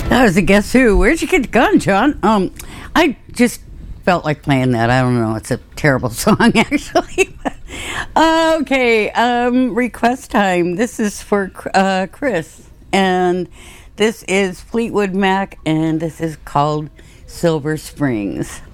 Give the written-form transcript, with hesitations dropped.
That was a Guess Who. Where'd you get the gun, John? I just felt like playing that. I don't know. It's a terrible song, actually. Okay, request time. This is for Chris. And this is Fleetwood Mac, and this is called Silver Springs.